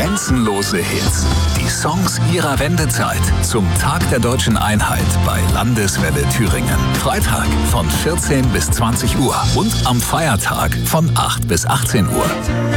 Grenzenlose Hits. Die Songs ihrer Wendezeit. Zum Tag der deutschen Einheit bei Landeswelle Thüringen. Freitag von 14 bis 20 Uhr und am Feiertag von 8 bis 18 Uhr.